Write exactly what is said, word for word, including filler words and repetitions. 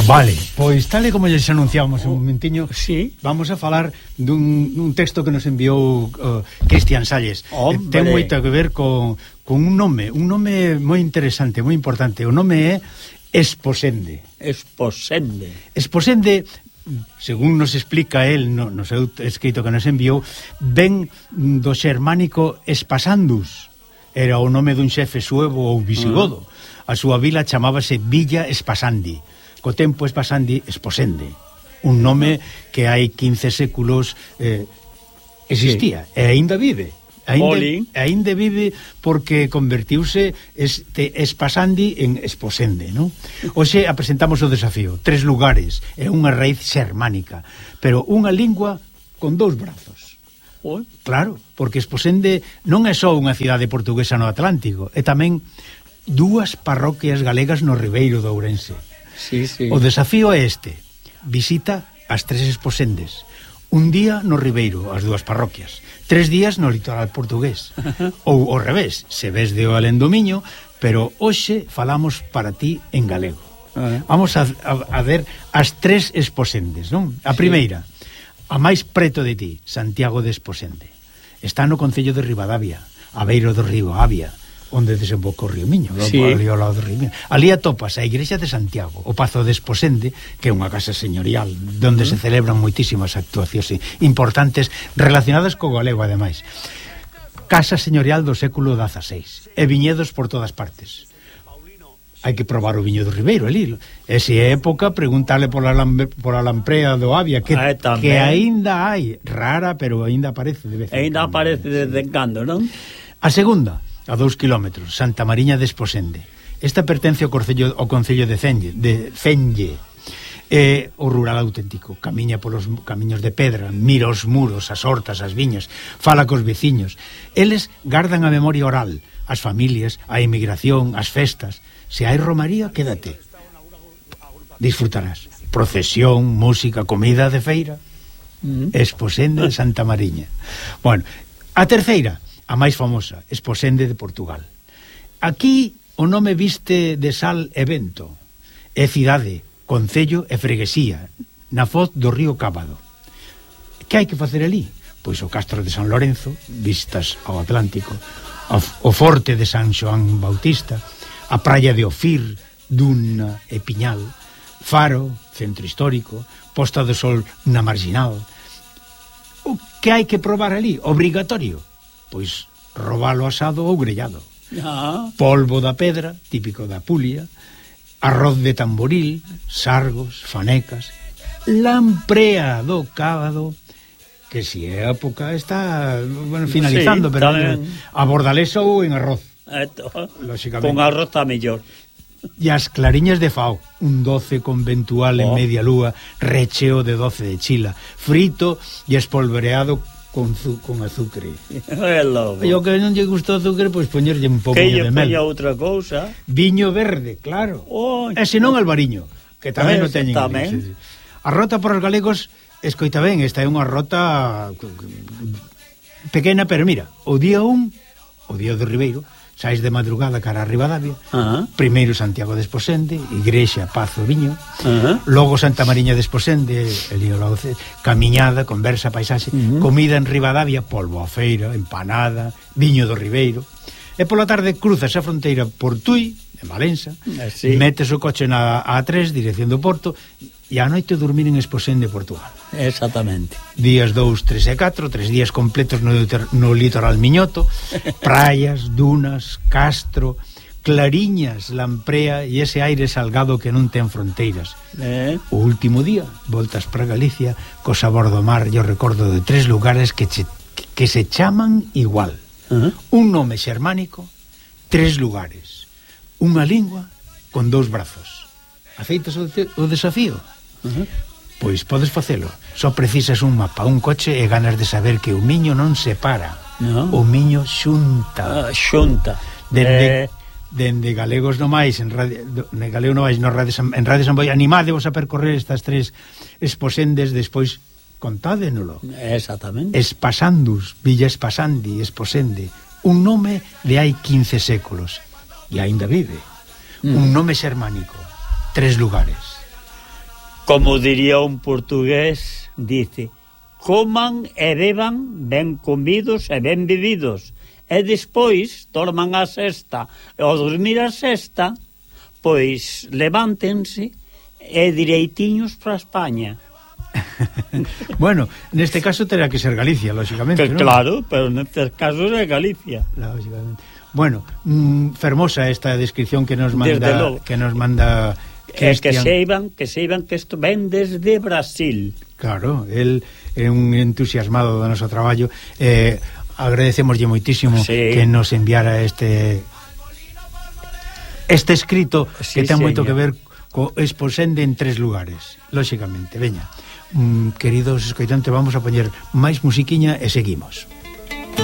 Vale, pois tal e como lles anunciábamos un momentiño, sí. Vamos a falar dun, dun texto que nos enviou uh, Cristian Salles. Eh, ten moito que ver con, con un nome, un nome moi interesante, moi importante. O nome é Esposende. Esposende. Esposende, según nos explica el no, no seu escrito que nos enviou, ven do xermánico Espasandus. Era o nome dun xefe suevo ou visigodo. Uh-huh. A súa vila chamábase Villa Espasandi. Co tempo Espasandi Esposende. Un nome que hai quince séculos eh, existía. Sí. E aínda vive. Aínda, aínda vive porque convertiuse este Espasandi en Esposende, non? Hoxe apresentamos o desafío. Tres lugares e unha raíz xermánica, pero unha lingua con dous brazos. Oh. Claro, porque Esposende non é só unha cidade portuguesa no Atlántico, é tamén dúas parroquias galegas no Ribeiro do Ourense. Sí, sí. O desafío é este: visita as tres Esposendes. Un día no Ribeiro, as dúas parroquias. Tres días no litoral portugués. Ou ao revés, se ves de o alén do Miño, pero hoxe falamos para ti en galego. Uh-huh. Vamos a, a, a ver as tres Esposendes, non? A primeira, sí. A máis preto de ti, Santiago de Esposende. Está no concello de Ribadavia, a beiro do río Avia, onde desemboca o río Miño, sí. Ali ao lado do río Miño. Ali atopas a igrexa de Santiago, o Pazo de Esposende, que é unha casa señorial, onde uh-huh. se celebran moitísimas actuacións importantes relacionadas co galego, ademais. Casa señorial do século dezaseis, e viñedos por todas partes. Hai que probar o viño do Ribeiro, ali. E se é época, preguntarle por a, por a lamprea do Avia, que, ah, que aínda hai, rara, pero aínda aparece de vez en Aínda aparece de vez en cando, non? A segunda, a dous kilómetros, Santa Mariña de Esposende. Esta pertence ao concello, ao concello de Cenge, de Cenge. É o rural auténtico. Camiña polos camiños de pedra, mira os muros, as hortas, as viñas, fala cos veciños. Eles gardan a memoria oral, as familias, a emigración, as festas. Se hai romaría, quédate. Disfrutarás. Procesión, música, comida de feira. Mm. Esposende de Santa Mariña. Bueno, a terceira, a máis famosa, Esposende de Portugal. Aquí o nome viste de sal e vento. É cidade, concello e freguesía, na foz do río Cábado. Que hai que facer ali? Pois o castro de San Lorenzo, vistas ao Atlántico, o forte de San Xoán Bautista, a praia de Ofir, Duna e Piñal, Faro, centro histórico, Posta do Sol na Marginal. O que hai que probar ali? Obrigatorio. Pois robalo asado ou grellado. Ah. Polvo da pedra, típico da Pulia, arroz de tamboril, sargos, fanecas, lamprea do Cábado, que si é época está bueno, finalizando, sí, pero a bordalesa ou en arroz. Esto, con arroz está mellor. E as clariñas de Fao, un doce conventual oh. en media lúa, recheo de doce de chila, frito e espolvoreado con, zu, con azúcar. E o que non lle gusta o azúcar, pois poñerlle un pouco de mel. Que lle outra cousa? Viño verde, claro. Oh, e senón albariño, que tamén non teñen. Tamén. Sí, sí. A rota por os galegos, escoita ben, esta é unha rota pequena, pero mira, o día un, o día do Ribeiro, sais de madrugada cara a Ribadavia, uh-huh. primeiro Santiago de Esposende, igrexa, pazo, viño, uh-huh. logo Santa Mariña de Esposende, el Lauce, camiñada, conversa, paisaxe, uh-huh. comida en Ribadavia, polvo a feira, empanada, viño do Ribeiro, e pola tarde cruzas a fronteira por Tui, en Valença, sí. metes o coche na A tres, dirección do Porto, e a noite dormir en Esposende, Portugal. Exactamente. Días dous, tres e catro, tres días completos no, no litoral miñoto, praias, dunas, castro, clariñas, lamprea e ese aire salgado que non ten fronteiras. Eh? O último día, voltas para Galicia, co sabor do mar e o recordo de tres lugares que, che, que se chaman igual. Uh-huh. Un nome xermánico, tres lugares, unha lingua con dous brazos. Aceitas o, de, o desafío? Uh-huh. Pois podes facelo. Só precisas un mapa, un coche e ganas de saber que o Miño non se para. No. O Miño xunta. Ah, xunta. Dende, eh... dende Galegos Nomais, en radio, en Galego Nomais, no radio, en Radio Samboy, animádevos a percorrer estas tres Esposendes, despois contádenolo. Exactamente. Espasandus, Villa Espasandi, Esposende, un nome de hai quince séculos, e aínda vive. Mm. Un nome xermánico, tres lugares. Como diría un portugués, dice: coman e beban ben comidos e ben bebidos, e despois dorman a sesta, e ao dormir a sesta, pois levántense e direitiños para España. Bueno, neste caso terá que ser Galicia, lógicamente, que, ¿no? Claro, pero neste caso é Galicia. Lógicamente. Bueno, mm, fermosa esta descripción que nos manda que nos manda Cristian. Que seiban, que seiban que isto ven desde Brasil. Claro, el é un entusiasmado do noso traballo. Eh, agradecemoslle moitísimo sí. que nos enviara este este escrito sí, que ten moito que ver co Esposende en tres lugares, lógicamente. Veña, mm, queridos escoitantes, vamos a poñer máis musiquiña e seguimos.